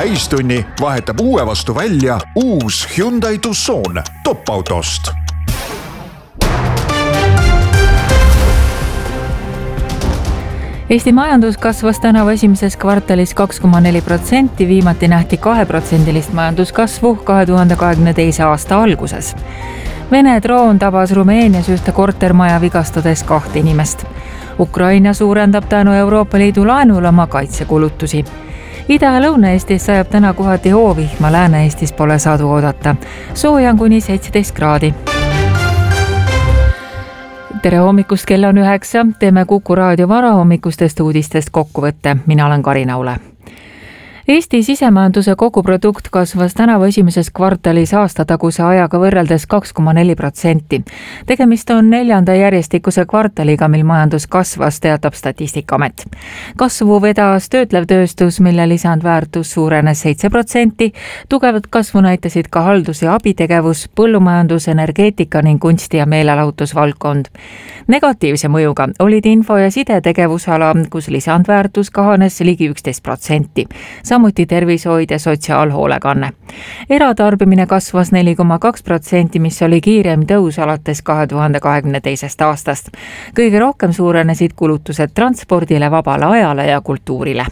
täistunni vahetab uue vastu välja uus Hyundai Tucson top-autost. Eesti majandus kasvas tänavu esimeses kvartalis 2,4%, viimati nähti 2% majanduskasvu 2022. aasta alguses. Vene droon tabas Rumeenias ühte kortermaja vigastades 2 inimest. Ukraina suurendab tänu Euroopa Liidu laenul oma kaitsekulutusi. Ida- ja Lõuna-Eestis sajab täna kohati hoovihma, Lääne-Eestis pole sadu oodata. Sooja on kuni 17 kraadi. Tere hommikust, kell on 9, teeme Kuku raadio varahommikustest uudistest kokkuvõtte. Mina olen Karina Ule. Eesti sisemajanduse koguprodukt kasvas tänavu esimeses kvartalis aastataguse ajaga võrreldes 2,4%. Tegemist on 4. järjestikuse kvartaliga, mil majandus kasvas, teatab Statistikaamet. Kasvu vedas töötlev tööstus, mille lisandväärtus suurenes 7%. Tugevat kasvu näitasid ka haldus- ja abitegevus, põllumajandus, energeetika ning kunsti- ja meelelahutusvaldkond. Negatiivse mõjuga olid info- ja sidetegevusala, kus lisandväärtus kahanes ligi 11%. Samuti tervishoid ja sotsiaalhoolekanne. Eratarbimine kasvas 4,2%, mis oli kiirem tõus alates 2022. aastast. Kõige rohkem suurenesid kulutused transpordile, vabale ajale ja kultuurile.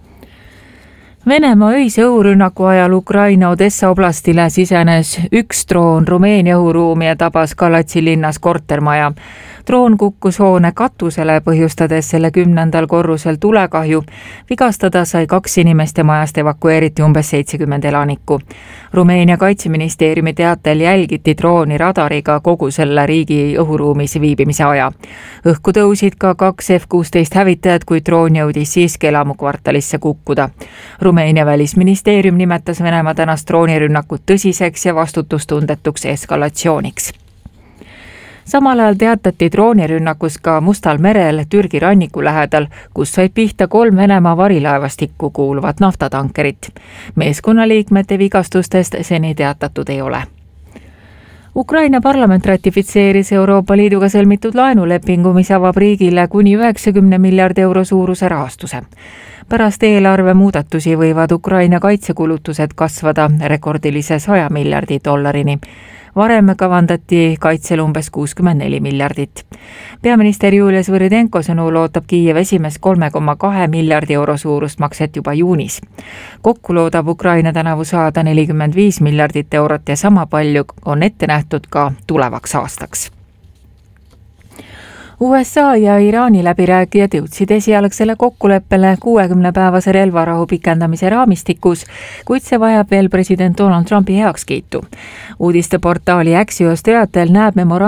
Venemaa öise õhurünnaku ajal Ukraina Odessa oblastile sisenes üks droon Rumeenia õhuruumi ja tabas Galatsi linnas kortermaja. Droon kukkus hoone katusele, põhjustades selle 10. korrusel tulekahju. Vigastada sai 2 inimest ja majast evakueeriti umbes 70 elanikku. Rumeenia kaitseministeeriumi teatel jälgiti drooni radariga kogu selle riigi õhuruumis viibimise aja. Õhku tõusid ka 2 F-16 hävitajad, kui droon jõudis siiski elamukvartalisse kukkuda. Rumeenia välisministeerium nimetas Venemaa tänast droonirünnakut tõsiseks ja vastutustundetuks eskalatsiooniks. Samal ajal teatati droonirünnakus ka Mustal merel Türgi ranniku lähedal, kus said pihta 3 Venemaa varilaevastikku kuuluvat naftatankerit. Meeskonnaliikmete vigastustest seni teatatud ei ole. Ukraina parlament ratifitseeris Euroopa Liiduga sõlmitud laenulepingu, mis avab riigile kuni 90 miljardi euro suuruse rahastuse. Pärast eelarve muudatusi võivad Ukraina kaitsekulutused kasvada rekordilise 100 miljardi dollarini. Varem kavandati kaitsel umbes 64 miljardit. Peaminister Julia Svõridenko sõnul ootab Kiiev esimest 3,2 miljardi euro suurust makset juba juunis. Kokku loodab Ukraina tänavu saada 45 miljardit eurot ja sama palju on ette nähtud ka tulevaks aastaks. USA ja Iraani läbirääkijad jõudsid esialgsele kokkuleppele 60-päevase relvarahu pikendamise raamistikus, kuid see vajab veel president Donald Trumpi heakskiitu. Uudisteportaali Axios teatel näeb